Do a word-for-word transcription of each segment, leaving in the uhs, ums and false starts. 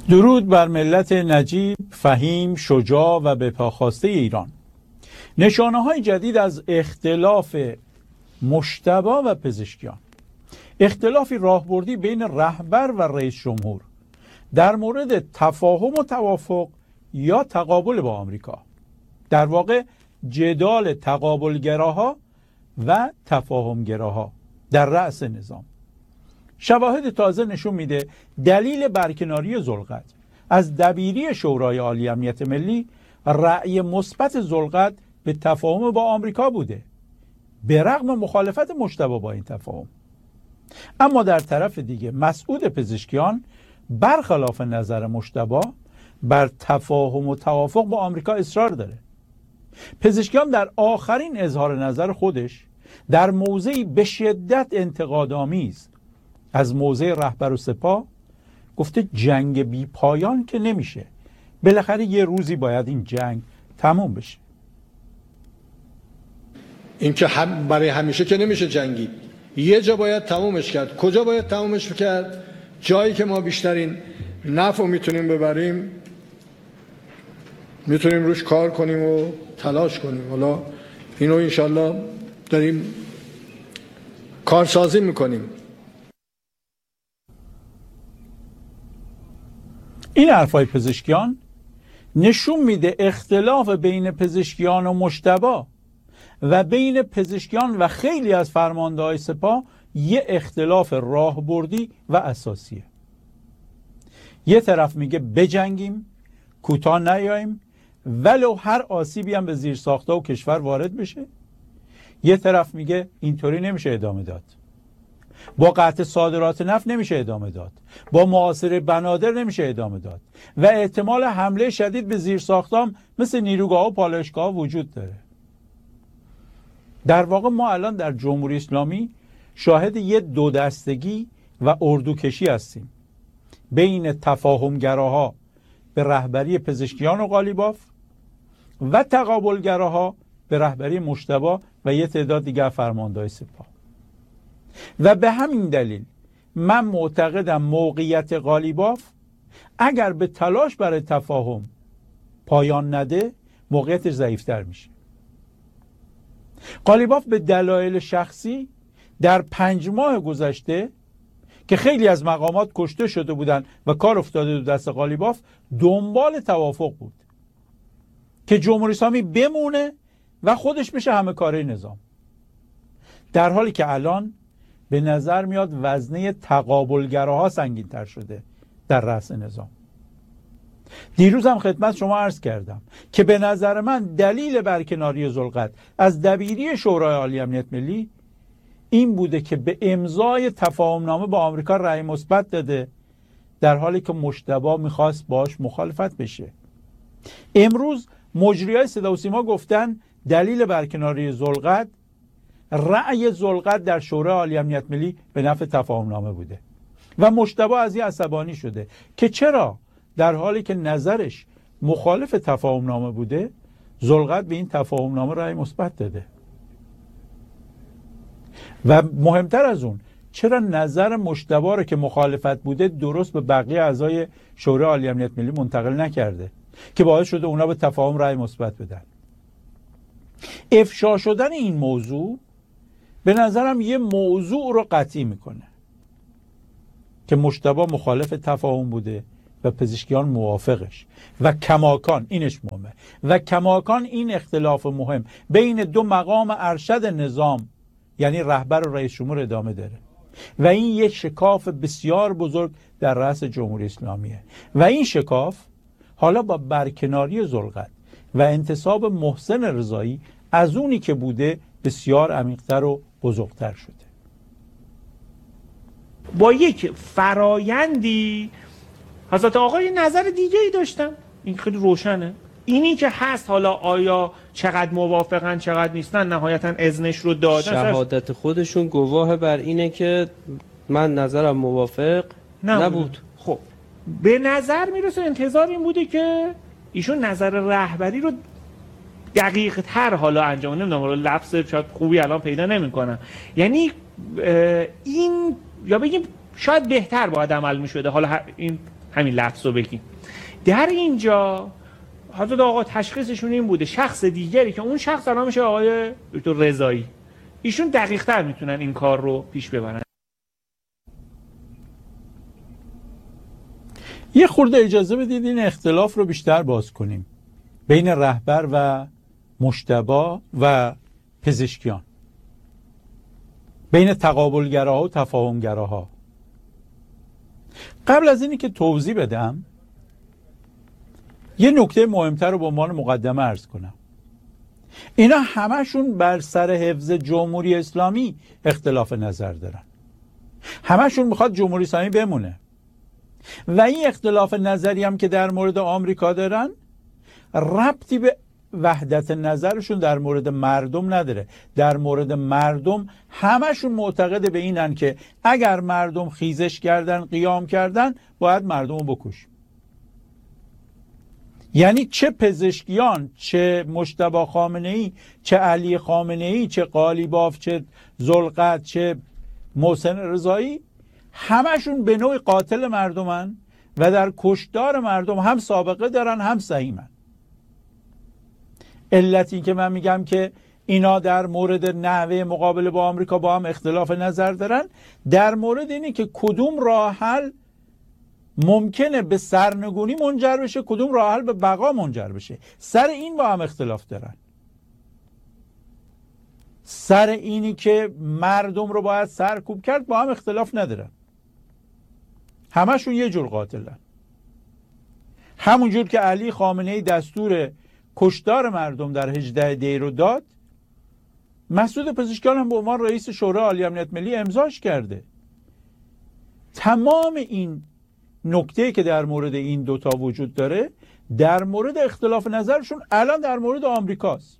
درود بر ملت نجیب، فهیم، شجاع و بپاخواسته ایران. نشانه‌های جدید از اختلاف مجتبی و پزشکیان. اختلافی راهبردی بین رهبر و رئیس جمهور در مورد تفاهم و توافق یا تقابل با آمریکا. در واقع جدال تقابلگراها و تفاهمگراها در رأس نظام. شواهد تازه نشون میده دلیل برکناری ذوالقرن از دبیری شورای عالی امنیت ملی رأی مثبت ذوالقرن به تفاهم با آمریکا بوده، به رغم مخالفت مجتبی با این تفاهم. اما در طرف دیگه مسعود پزشکیان برخلاف نظر مجتبی بر تفاهم و توافق با آمریکا اصرار داره. پزشکیان در آخرین اظهار نظر خودش در موضعی به شدت انتقادآمیز از موضع رهبر و سپاه گفته جنگ بی پایان که نمیشه، بالاخره یه روزی باید این جنگ تموم بشه. این که هم برای همیشه که نمیشه جنگید، یه جا باید تمومش کرد. کجا باید تمومش کرد؟ جایی که ما بیشترین نفع رو میتونیم ببریم، میتونیم روش کار کنیم و تلاش کنیم. حالا اینو انشالله داریم کارسازی میکنیم. این حرفای پزشکیان نشون میده اختلاف بین پزشکیان و مجتبی و بین پزشکیان و خیلی از فرمانده‌های سپاه یه اختلاف راهبردی و اساسیه. یه طرف میگه بجنگیم، کوتاه نیاییم، ولو هر آسیبی هم به زیرساخت‌ها و کشور وارد بشه. یه طرف میگه اینطوری نمیشه ادامه داد، با قطع صادرات نفت نمیشه ادامه داد، با محاصره بنادر نمیشه ادامه داد و احتمال حمله شدید به زیرساختام مثل نیروگاه و پالایشگاه وجود داره. در واقع ما الان در جمهوری اسلامی شاهد یه دو دستگی و اردوکشی هستیم بین تفاهمگراها به رهبری پزشکیان و قالیباف و تقابلگراها به رهبری مجتبی و یه تعداد دیگر فرمانده‌های سپاه. و به همین دلیل من معتقدم موقعیت قالیباف اگر به تلاش برای تفاهم پایان نده موقعیتش ضعیفتر میشه. قالیباف به دلایل شخصی در پنج ماه گذشته که خیلی از مقامات کشته شده بودن و کار افتاده دو دست قالیباف دنبال توافق بود که جمهوری اسلامی بمونه و خودش بشه همه کاره نظام، در حالی که الان به نظر میاد وزنه تقابلگراها سنگین تر شده در رأس نظام. دیروز هم خدمت شما عرض کردم که به نظر من دلیل برکناری ذوالقرن از دبیری شورای عالی امنیت ملی این بوده که به امضای تفاهمنامه با آمریکا رأی مثبت داده، در حالی که مجتبی میخواست باش مخالفت بشه. امروز مجریای صدا و سیما گفتن دلیل برکناری ذوالقرن رأی ذوالقرن در شورای عالی امنیت ملی به نفع تفاهمنامه بوده و مجتبی از این عصبانی شده که چرا در حالی که نظرش مخالف تفاهمنامه بوده ذوالقرن به این تفاهمنامه رأی مثبت داده. و مهمتر از اون چرا نظر مجتبی رو که مخالفت بوده درست به بقیه اعضای شورای عالی امنیت ملی منتقل نکرده که باعث شده اونا به تفاهم رأی مثبت بدن. افشا شدن این موضوع به نظرم یه موضوع رو قطعی میکنه که مجتبی مخالف تفاهم بوده و پزشکیان موافقش و کماکان اینش مهمه و کماکان این اختلاف مهم بین دو مقام ارشد نظام یعنی رهبر و رئیس جمهور ادامه داره و این یک شکاف بسیار بزرگ در رأس جمهوری اسلامیه و این شکاف حالا با برکناری ذوالقرن و انتصاب محسن رضایی از اونی که بوده بسیار عمیق‌تر و بزرگتر شده. با یک فرایندی حضرت آقا یه نظر دیگه ای داشتن، این خیلی روشنه. اینی که هست حالا آیا چقدر موافقن چقدر نیستن نهایتا اذنش رو دادن. شهادت خودشون گواه بر اینه که من نظرم موافق نبود, نبود. خب به نظر میرسه انتظار این بوده که ایشون نظر رهبری رو دقیق تر حالا انجام، نمیدونم لفظ شاید خوبی الان پیدا نمیکنم، یعنی این یا بگیم شاید بهتر باید عمل میشده. حالا این همین لفظ رو بگیم. در اینجا حضرت آقا تشخیصشون این بوده شخص دیگری که اون شخص الان میشه آقای دکتر رضایی، ایشون دقیق تر میتونن این کار رو پیش ببرن. یه خورده اجازه بدید این اختلاف رو بیشتر باز کنیم بین رهبر و مجتبی و پزشکیان، بین تقابلگراها و تفاهمگراها. قبل از اینی که توضیح بدم یه نکته مهمتر رو به عنوان مقدمه عرض کنم. اینا همشون بر سر حفظ جمهوری اسلامی اختلاف نظر دارن، همشون میخواد جمهوری اسلامی بمونه و این اختلاف نظری هم که در مورد آمریکا دارن ربطی به وحدت نظرشون در مورد مردم نداره. در مورد مردم همشون معتقد به اینن که اگر مردم خیزش کردن، قیام کردن، باید مردم رو بکشیم. یعنی چه پزشکیان، چه مجتبی خامنه‌ای، چه علی خامنه‌ای، چه قالیباف، چه ذوالقرنین، چه محسن رضایی، همشون به نوعی قاتل مردمن و در کشتار مردم هم سابقه دارن هم سهیمن. علتی که من میگم که اینا در مورد نحوه مقابله با آمریکا با هم اختلاف نظر دارن، در مورد اینه که کدوم راه حل ممکنه به سرنگونی منجر بشه، کدوم راه حل به بقا منجر بشه، سر این با هم اختلاف دارن. سر اینی که مردم رو باید سرکوب کرد با هم اختلاف ندارن. همشون یه جور قاتلن. همون جور که علی خامنه‌ای دستور کشتار مردم در هجده دی رو داد، مسعود پزشکیان هم به عنوان رئیس شورای عالی امنیت ملی امضاش کرده. تمام این نکته که در مورد این دوتا وجود داره در مورد اختلاف نظرشون الان در مورد آمریکاست،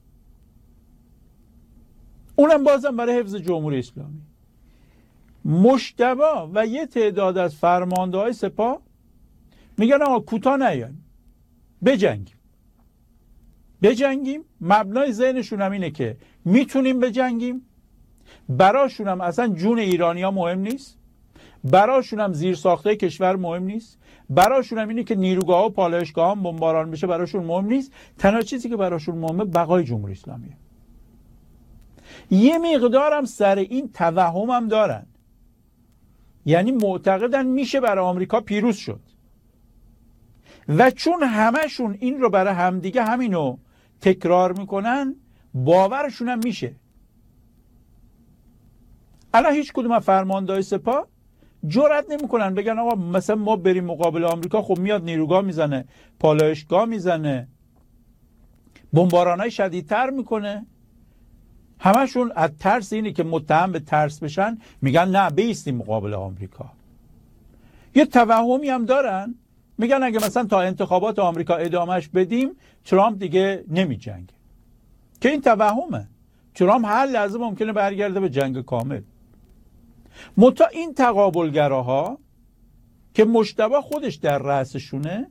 اونم بازم برای حفظ جمهوری اسلامی. مجتبی و یه تعداد از فرمانده‌های سپاه میگن آقا کوتاه نیایم، بجنگیم بجنگیم مبنای ذهنشون هم اینه که میتونیم بجنگیم، براشون هم اصلا جون ایرانی ها مهم نیست، براشون هم زیر ساخته کشور مهم نیست، براشون هم اینه که نیروگاه و پالایشگاه هم بمباران بشه براشون مهم نیست. تنها چیزی که براشون مهمه بقای جمهوری اسلامیه. یه مقدار هم سر این توهم هم دارن، یعنی معتقدن میشه برای آمریکا پیروز شد و چون همشون این رو برای همدیگه همینو تکرار میکنن باورشون هم میشه. الان هیچ کدوم از فرماندهای سپاه جرئت نمیکنن بگن آقا مثلا ما بریم مقابل آمریکا، خب میاد نیروگاه میزنه، پالایشگاه میزنه، بمبارانای شدیدتر میکنه. همشون از ترس اینه که متهم به ترس بشن میگن نه بایستیم مقابل آمریکا. یه توهمی هم دارن، میگن اگه مثلا تا انتخابات آمریکا ادامهش بدیم ترامپ دیگه نمی جنگه، که این توهمه. ترامپ هر لحظه ممکنه برگرده به جنگ کامل. متا این تقابلگراها که مجتبی خودش در رأسشونه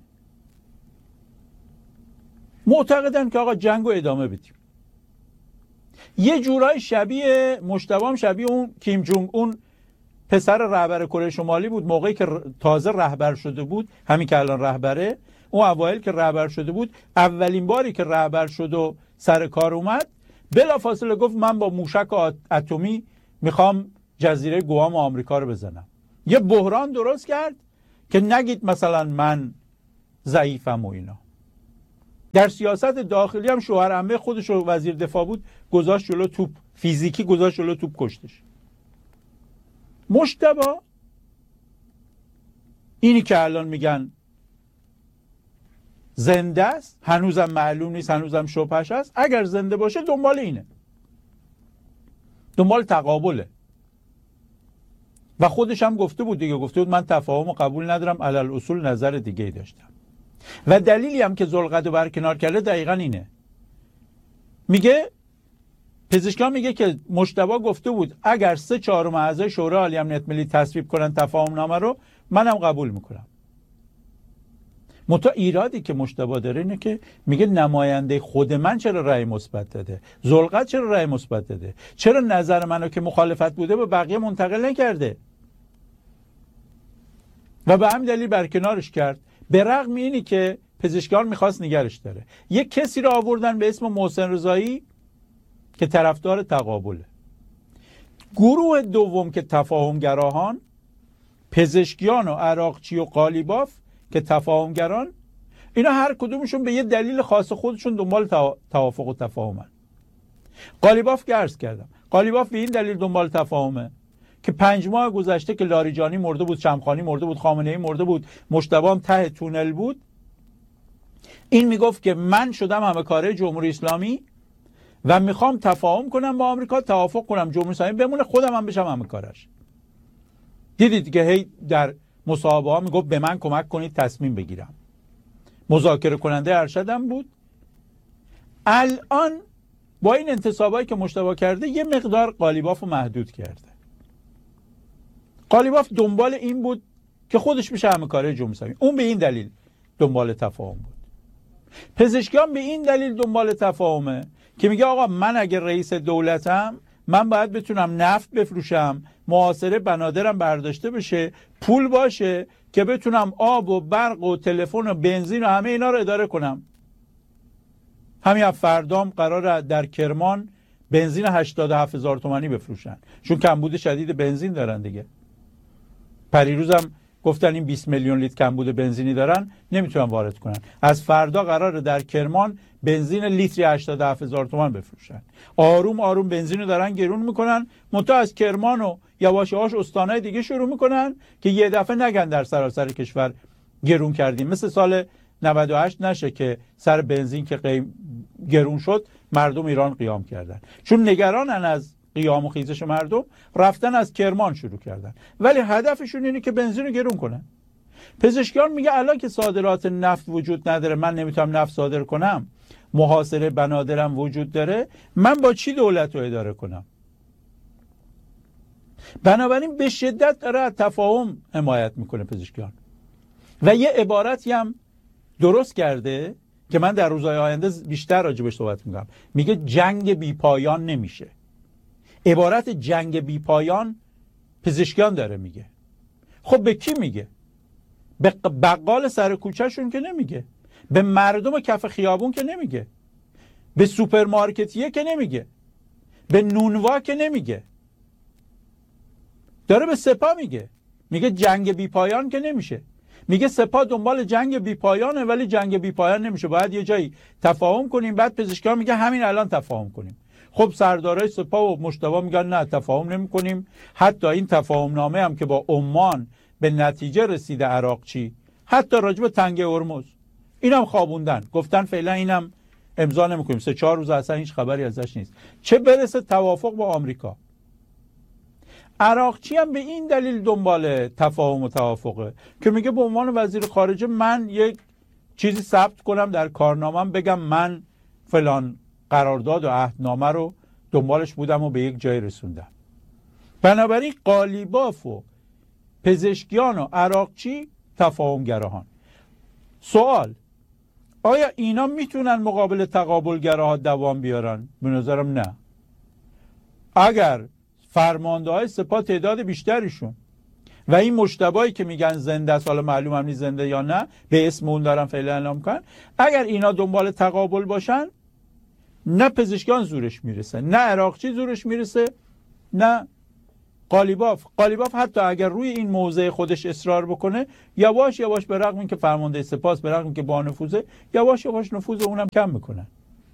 معتقدن که آقا جنگ رو ادامه بدیم. یه جورای شبیه مجتبی هم شبیه اون کیم جونگ اون پسر رهبر کره شمالی بود موقعی که تازه رهبر شده بود، همین که الان رهبره. اون اوایل که رهبر شده بود، اولین باری که رهبر شد و سر کار اومد، بلافاصله گفت من با موشک اتمی میخوام جزیره گوام آمریکا رو بزنم. یه بحران درست کرد که نگید مثلا من ضعیفم و اینا. در سیاست داخلی هم شوهر عمه خودش رو وزیر دفاع بود، گذاشت جلو توپ، فیزیکی گذاشت جلو توپ، کشتش. مجتبی اینی که الان میگن زنده است، هنوزم معلوم نیست، هنوزم شبهش هست، اگر زنده باشه دنبال اینه، دنبال تقابله. و خودش هم گفته بود دیگه، گفته بود من تفاهم و قبول ندارم، علل اصول نظر دیگه ای داشتم. و دلیلی هم که ذوالقرنین رو برکنار کرده دقیقا اینه. میگه پزشکان میگه که مجتبی گفته بود اگر سه چهارم اعضای شورای عالی امنیت ملی تصویب کنن تفاهم نامه رو، منم قبول میکنم. متا ایرادی که مجتبی داره اینه که میگه نماینده خود من چرا رأی مثبت داده، ذوالقرنین چرا رأی مثبت داده، چرا نظر منو که مخالفت بوده به بقیه منتقل نکرده. و به همین دلیل برکنارش کرد، به رغم اینی که پزشکیان میخواست نگرش داره. یک کسی رو آوردن به اسم محسن رضایی که طرفدار تقابله. گروه دوم که تفاهمگراهان، پزشکیان و عراقچی و قالیباف که تفاهمگران، اینا هر کدومشون به یه دلیل خاص خودشون دنبال توافق و تفاهمن. قالیباف که عرض کردم، قالیباف به این دلیل دنبال تفاهمه که پنج ماه گذشته که لاریجانی مرده بود، شمخانی مرده بود، خامنه‌ای مرده بود، مجتبی هم ته تونل بود، این میگفت که من شدم همکاره جمهوری اسلامی و میخوام تفاهم کنم با آمریکا، توافق کنم جمهوری اسلامی بمونه، خودم هم بشم همکارش. دیدید که هی در مصاحبه ها میگفت به من کمک کنید تصمیم بگیرم. مذاکره کننده ارشدم بود. الان با این انتصابایی که مجتبی کرده یه مقدار قالیباف رو محدود کرده. قالیباف دنبال این بود که خودش بشه همکاره جمهوری اسلامی، اون به این دلیل دنبال تفاهم بود. پزشکیان به این دلیل دنبال تفاهمه که میگه آقا من اگر رئیس دولتم، من باید بتونم نفت بفروشم، محاصره بنادرم برداشته بشه، پول باشه که بتونم آب و برق و تلفن و بنزین و همه اینا رو اداره کنم. همین فردام قراره در کرمان بنزین هشتاد و هفت هزار تومانی بفروشن، چون کمبود شدید بنزین دارن دیگه. پریروزم گفتن این بیست میلیون لیتر کمبود بنزینی دارن، نمیتونن وارد کنن. از فردا قراره در کرمان بنزین لیتری هشتاد و هفت هزار تومان بفروشن. آروم آروم بنزین رو دارن گرون میکنن، منتها از کرمان و یواش یواش استانهای دیگه شروع میکنن که یه دفعه نگن در سراسر کشور گرون کردیم. مثل سال نود و هشت نشه که سر بنزین که قیم گرون شد مردم ایران قیام کردن، چون نگرانن از قیام و خیزش مردم، رفتن از کرمان شروع کردن، ولی هدفشون اینه که بنزین رو گرون کنن. پزشکیان میگه الان که صادرات نفت وجود نداره، من نمیتونم نفت صادر کنم، محاصره بنادرم وجود داره، من با چی دولت رو اداره کنم؟ بنابراین به شدت داره از تفاهم حمایت میکنه پزشکیان. و یه عبارتی هم درست کرده که من در روزهای آینده بیشتر راجبش صحبت میکنم، میگه جنگ بی پایان نمیشه. عبارت جنگ بی پایان پزشکیان داره میگه. خب به کی میگه؟ به بقال سر کوچهشون که نمیگه، به مردم کف خیابون که نمیگه، به سوپرمارکتیه که نمیگه، به نونوا که نمیگه، داره به سپاه میگه. میگه جنگ بی پایان که نمیشه. میگه سپاه دنبال جنگ بی پایانه ولی جنگ بی پایان نمیشه، باید یه جایی تفاهم کنیم. بعد پزشکیان میگه همین الان تفاهم کنیم. خب سردارای سپاه و مجتبی میگن نه تفاهم نمی کنیم. حتی این تفاهم نامه هم که با عمان به نتیجه رسیده عراقچی، حتی راجب تنگه هرمز اینم خوابوندن، گفتن فعلا اینم امضا نمی کنیم، سه چهار روز اصلا هیچ خبری ازش نیست، چه برسه توافق با آمریکا. عراقچی هم به این دلیل دنبال تفاهم و توافقه که میگه به عنوان وزیر خارجه من یک چیزی ثبت کنم در کارنامه‌ام، بگم من فلان قرارداد و عهدنامه رو دنبالش بودم و به یک جای رسوندم. بنابراین قالیباف و پزشکیان و عراقچی تفاهمگراهان. سوال: آیا اینا میتونن مقابل تقابلگراها دوام بیارن؟ به نظرم نه. اگر فرمانده های سپاه تعداد بیشتریشون و این مجتبی که میگن زنده است، حالا معلوم هم نیست زنده یا نه، به اسم اون دارن فعلا اعلام کن، اگر اینا دنبال تقابل باشن، نه پزشکیان زورش میرسه، نه عراقچی زورش میرسه، نه قالیباف. قالیباف حتی اگر روی این موضع خودش اصرار بکنه، یواش یواش به رغم اینکه فرمانده سپاه است، به رغم اینکه با نفوذه، یواش یواش نفوذ اونم کم میکنن.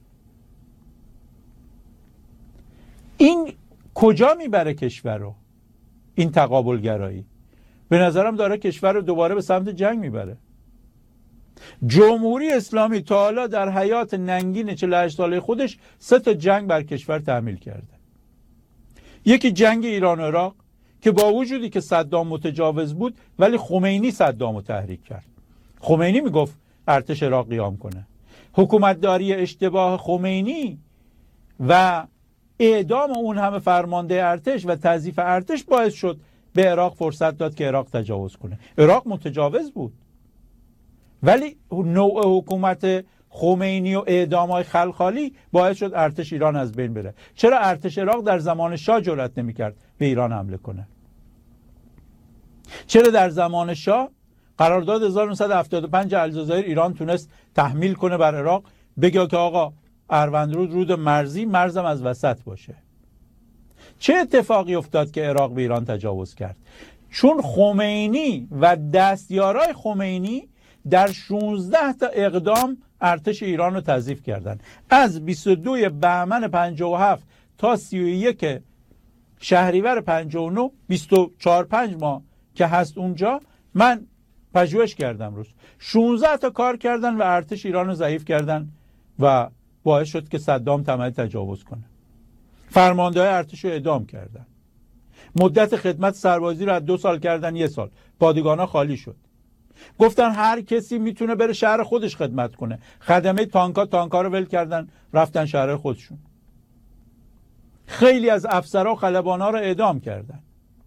این کجا میبره کشور رو؟ این تقابل گرایی به نظرم داره کشور رو دوباره به سمت جنگ میبره. جمهوری اسلامی تا حالا در حیات ننگین چهل و هشت ساله خودش سه تا جنگ بر کشور تحمیل کرده. یکی جنگ ایران و عراق که با وجودی که صدام متجاوز بود ولی خمینی صدام رو تحریک کرد. خمینی میگفت ارتش عراق قیام کنه. حکومتداری اشتباه خمینی و اعدام اون همه فرمانده ارتش و تضعیف ارتش باعث شد به عراق فرصت داد که عراق تجاوز کنه. عراق متجاوز بود ولی نوع حکومت خمینی و اعدام‌های خلخالی باعث شد ارتش ایران از بین بره. چرا ارتش عراق در زمان شاه جرأت نمی‌کرد به ایران حمله کنه؟ چرا در زمان شاه قرارداد هزار و نهصد و هفتاد و پنج الجزایر ایران تونست تحمیل کنه بر عراق، بگه که آقا اروندرود رود مرزی، مرزم از وسط باشه. چه اتفاقی افتاد که عراق به ایران تجاوز کرد؟ چون خمینی و دستیارای خمینی در شانزده تا اقدام ارتش ایران رو تضعیف کردن. از بیست و دو بهمن پنجاه و هفت تا سی و یک شهریور پنجاه و نه، بیست و چهار پنج ماه که هست اونجا، من پژوهش کردم روز، شانزده تا کار کردن و ارتش ایران رو ضعیف کردن و باعث شد که صدام تمام تجاوز کنه. فرمانده‌های ارتش رو اعدام کردن. مدت خدمت سربازی رو از دو سال کردن یه سال. پادگانا خالی شد. گفتن هر کسی میتونه بره شهر خودش خدمت کنه. خدمه تانکا تانکا رو ول کردن، رفتن شهر خودشون. خیلی از افسرها و خلبانا رو اعدام کردن.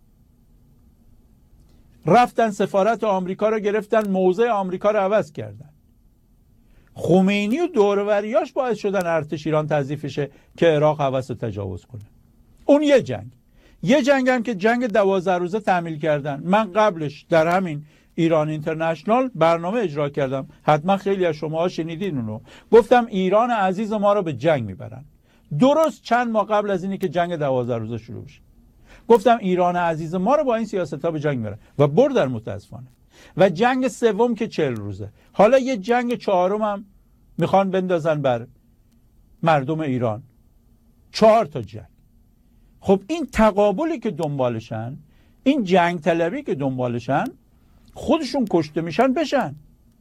رفتن سفارت آمریکا رو گرفتن، موضع آمریکا رو عوض کردن. خمینی و دوروریاش باعث شدن ارتش ایران تضعیف شه که عراق هوس تجاوز کنه. اون یه جنگ. یه جنگ هم که جنگ دوازده روزه تعمیل کردن. من قبلش در همین ایران اینترنشنال برنامه اجرا کردم، حتما خیلی از شما شنیدین اونو. گفتم ایران عزیز ما رو به جنگ میبرن. درست چند ماه قبل از اینی که جنگ دوازده روزه شروع بشه گفتم ایران عزیز ما رو با این سیاست‌ها به جنگ میبرن و بردن متاسفانه. و جنگ سوم که چهل روزه، حالا یه جنگ چهارم هم میخوان بندازن بر مردم ایران. چهار تا جنگ. خب این تقابلی که دنبالشن، این جنگ طلبی که دنبالشن، خودشون کشته میشن بشن.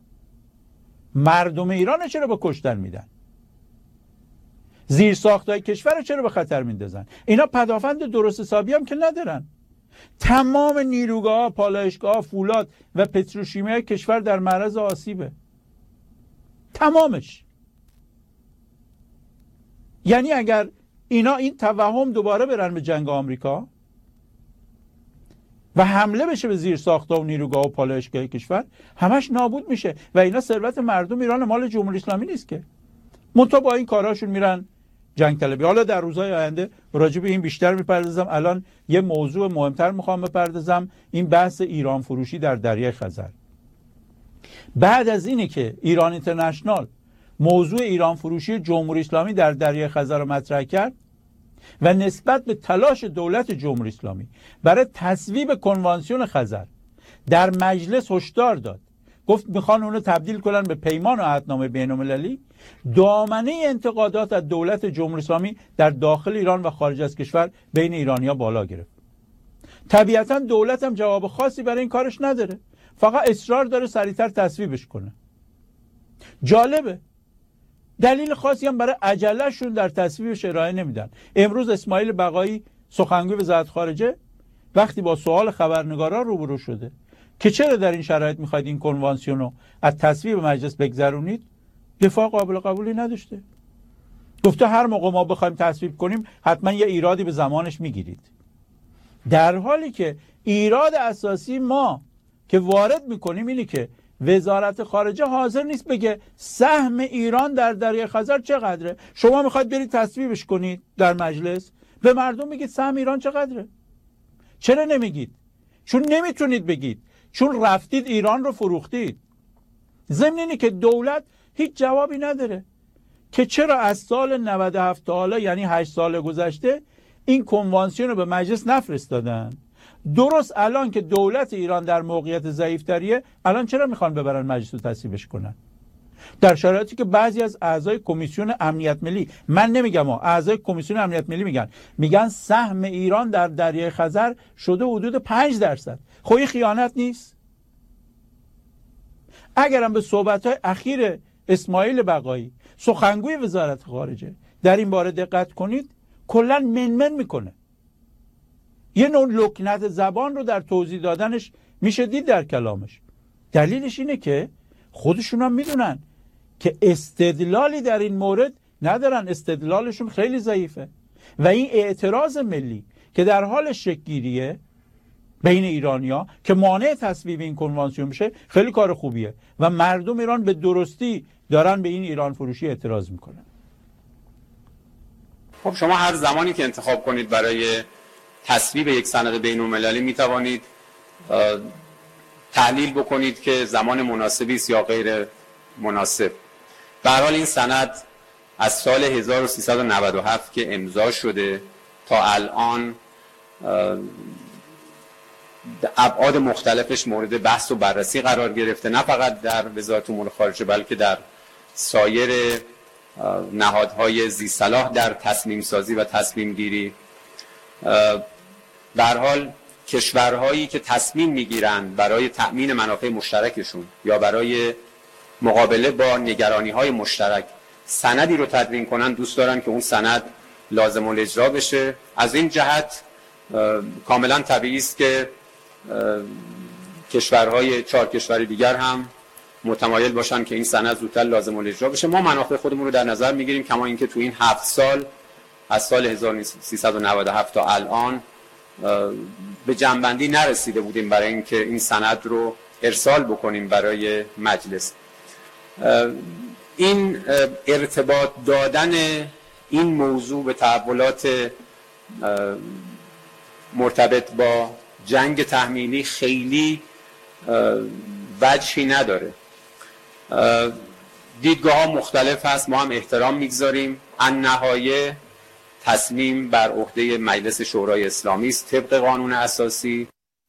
مردم ایران چرا به کشتن میدن؟ زیر ساختای کشور چرا به خطر میندازن؟ اینا پدافند درست حسابی هم که ندارن. تمام نیروگاه، پالایشگاه، فولاد و پتروشیمی کشور در معرض آسیبه. تمامش. یعنی اگر اینا این توهم دوباره برن به جنگ آمریکا و حمله بشه به زیر ساخت‌ها و نیروگاه و پالایشگاه کشور، همش نابود میشه و اینا ثروت مردم ایران، مال جمهوری اسلامی نیست که. منتها با این کاراشون میرن جنگ طلبی. حالا در روزهای آینده راجع به این بیشتر میپردازم. الان یه موضوع مهمتر میخوام بپردازم، این بحث ایران فروشی در دریای خزر. بعد از اینه که ایران اینترنشنال موضوع ایران فروشی جمهوری اسلامی در دریای خزر رو مطرح کرد و نسبت به تلاش دولت جمهوری اسلامی برای تصویب کنوانسیون خزر در مجلس هشدار داد، گفت میخوان اونو تبدیل کنن به پیمان و عهدنامه بین‌المللی، دامنه انتقادات از دولت جمهوری اسلامی در داخل ایران و خارج از کشور بین ایرانی‌ها بالا گرفت. طبیعتاً دولت هم جواب خاصی برای این کارش نداره، فقط اصرار داره سریعتر تصویبش کنه. جالبه، دلیل خاصی هم برای عجلهشون در تصویبش ارائه نمیدن. امروز اسماعیل بقایی سخنگوی وزارت خارجه وقتی با سوال خبرنگارا روبرو شده که چرا در این شرایط میخواید این کنوانسیون رو از تصویب مجلس بگذرونید، دفاع قابل قبولی نداشته. گفته هر موقع ما بخوایم تصویب کنیم حتما یه ایرادی به زمانش میگیرید. در حالی که ایراد اساسی ما که وارد میکنیم اینه که وزارت خارجه حاضر نیست بگه سهم ایران در دریای خزر چقدره. شما میخواید برید تصویبش کنید در مجلس، به مردم میگید سهم ایران چقدره. چرا نمیگید؟ چون نمیتونید بگید، چون رفتید ایران رو فروختید. ضمن اینه که دولت هیچ جوابی نداره که چرا از سال نود و هفت تا حالا، یعنی هشت سال گذشته، این کنوانسیون رو به مجلس نفرستادن. درست الان که دولت ایران در موقعیت ضعیف‌تریه، الان چرا میخوان ببرن مجلس رو تصویبش کنن؟ در شرایطی که بعضی از اعضای کمیسیون امنیت ملی، من نمیگم ها، اعضای کمیسیون امنیت ملی میگن میگن سهم ایران در دریای خزر شده حدود پنج درصد. خب این خیانت نیست؟ اگرم به صحبت‌های اخیر اسماعیل بقایی سخنگوی وزارت خارجه در این باره دقت کنید، کلا منمن میکنه. یه نوع لکنت زبان رو در توضیح دادنش میشه دید در کلامش. دلیلش اینه که خودشون هم میدونن که استدلالی در این مورد ندارن، استدلالشون خیلی ضعیفه و این اعتراض ملی که در حال شکل‌گیریه بین ایرانیا که مانع تصویب این کنوانسیون بشه خیلی کار خوبیه و مردم ایران به درستی دارن به این ایران فروشی اعتراض میکنن. خب شما هر زمانی که انتخاب کنید برای تصویب یک سند بین‌المللی می توانید تحلیل بکنید که زمان مناسبی است یا غیر مناسب. به هر حال این سند از سال هزار و سیصد و نود و هفت که امضا شده تا الان ابعاد مختلفش مورد بحث و بررسی قرار گرفته، نه فقط در وزارت امور خارجه بلکه در سایر نهادهای ذی صلاح در تصمیم سازی و تصمیم گیری. به هر حال کشورهایی که تصمیم میگیرند برای تأمین منافع مشترکشون یا برای مقابله با نگرانی‌های مشترک سندی رو تدوین کنن، دوست دارن که اون سند لازم الاجرا بشه. از این جهت کاملا طبیعی است که کشورهای چهار کشور دیگر هم متمایل باشن که این سند زودتر لازم الاجرا بشه. ما منافع خودمون رو در نظر میگیریم، کما اینکه تو این هفت سال از سال هزار و سیصد و نود و هفت تا الان به جنبندی نرسیده بودیم برای اینکه این سند رو ارسال بکنیم برای مجلس. این ارتباط دادن این موضوع به تحولات مرتبط با جنگ تحمیلی خیلی وجهی نداره. دیدگاه ها مختلف هست، ما هم احترام میگذاریم. النهایه تصمیم بر عهده مجلس شورای اسلامی است طبق قانون اساسی.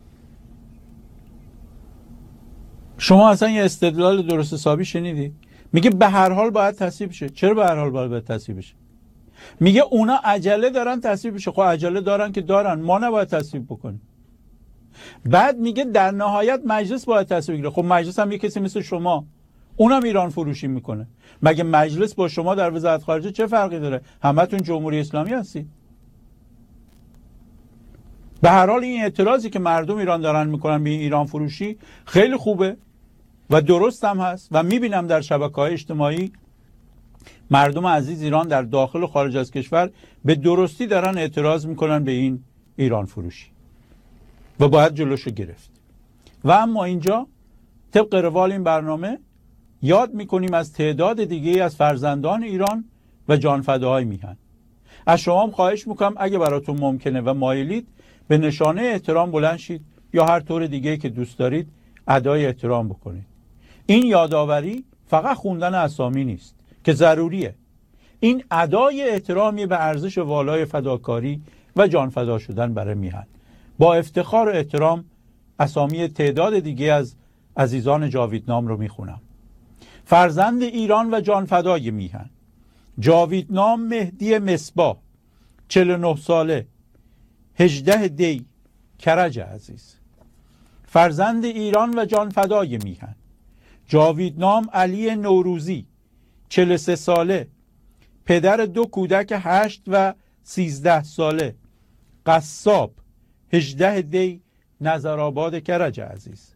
شما اصلا یه استدلال درست حسابی شنیدید؟ میگه به هر حال باید تصویب شه. چرا به هر حال باید تصویب شه؟ میگه اونا عجله دارن تصویب شه. خب عجله دارن که دارن، ما نباید تصویب بکنیم. بعد میگه در نهایت مجلس باید تصویب بگیره. خب مجلس هم یه کسی مثل شما، اونم ایران فروشی میکنه. مگه مجلس با شما در وزارت خارجه چه فرقی داره؟ همتون جمهوری اسلامی هستید. به هر حال این اعتراضی که مردم ایران دارن میکنن به این ایران فروشی خیلی خوبه و درست هم هست و میبینم در شبکه‌های اجتماعی مردم عزیز ایران در داخل و خارج از کشور به درستی دارن اعتراض میکنن به این ایران فروشی و باید جلوشو گرفت. و اما اینجا طبق روال این برنامه یاد میکنیم از تعداد دیگه از فرزندان ایران و جانفداهای میهن. از شما هم خواهش میکنم اگه براتون ممکنه و مایلید به نشانه احترام بلند شید یا هر طور دیگه که دوست دارید ادای احترام بکنید. این یادآوری فقط خوندن اسامی نیست که ضروریه. این ادای احترامی به ارزش والای فداکاری و جانفدا شدن برای میهن. با افتخار و احترام اسامی تعداد دیگه از عزیزان جاویدنام رو میخونم. فرزند ایران و جانفدای میهن: جاویدنام مهدی مصباح، چهل و نه ساله، هجده دی، کرج عزیز. فرزند ایران و جانفدای میهن: جاویدنام علی نوروزی، چهل و سه ساله، پدر دو کودک هشت و سیزده ساله، قصاب، هجده دی، نظرآباد کرج عزیز.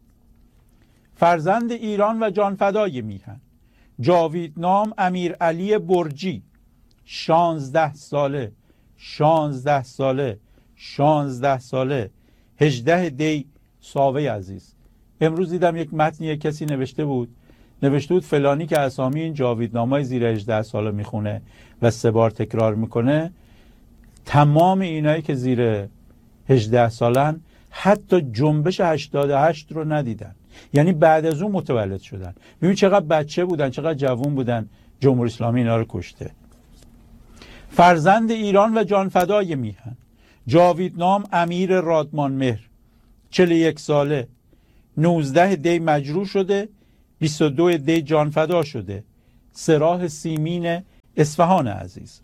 فرزند ایران و جانفدای میهن: جاویدنام امیر علی برجی، شانزده ساله، شانزده ساله، شانزده ساله، هجده دی، ساوه عزیز. امروز دیدم یک متنی کسی نوشته بود نوشته بود فلانی که اسامی این جاویدنامای زیر هجده ساله میخونه و سه بار تکرار میکنه، تمام اینایی که زیر هجده سالن حتی جنبش هشتاد و هشت رو ندیدن، یعنی بعد از اون متولد شدن. ببین چقدر بچه بودن، چقدر جوان بودن، جمهوری اسلامی اینا رو کشته. فرزند ایران و جانفدای میهن: جاویدنام امیر رادمان مهر، چهل و یک ساله، نوزده دی مجروح شده، بیست و دو دی جانفدا شده، سراح سیمین اصفهان عزیز.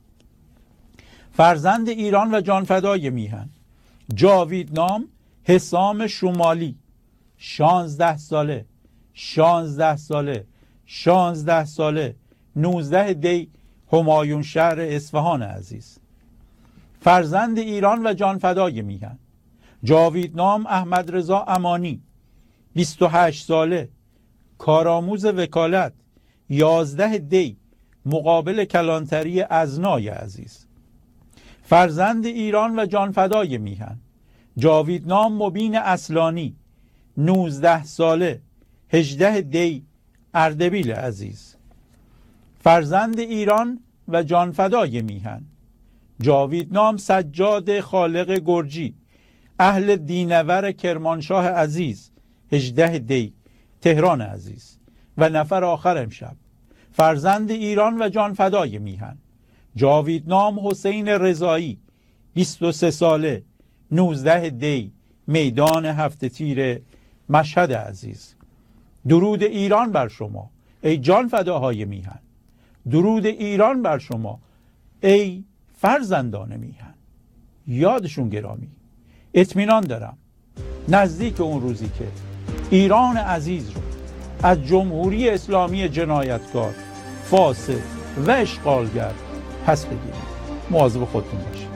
فرزند ایران و جانفدای میهن: جاویدنام حسام شمالی، شانزده ساله، شانزده ساله، شانزده ساله، نوزده دی، همایون شهر اصفهان عزیز. فرزند ایران و جانفدای میهن: جاویدنام احمد رضا امانی، بیست و هشت ساله، کارآموز وکالت، یازده دی، مقابل کلانتری ازنای عزیز. فرزند ایران و جانفدای میهن: جاویدنام مبین اصلانی، نوزده ساله، هجده دی، اردبیل عزیز. فرزند ایران و جانفدای میهن: جاویدنام سجاد خالق گرجی، اهل دینور کرمانشاه عزیز، هجده دی تهران عزیز و نفر آخر امشب فرزند ایران و جان فدای میهن جاویدنام حسین رضایی بیست و سه ساله نوزده دی میدان هفت تیر مشهد عزیز. درود ایران بر شما ای جان فداهای میهن، درود ایران بر شما ای فرزندان میهن. یادشون گرامی. اطمینان دارم نزدیک اون روزی که ایران عزیز رو از جمهوری اسلامی جنایتکار، فاسد و اشغالگر پس بگیرید. مواظب خودتون باشید.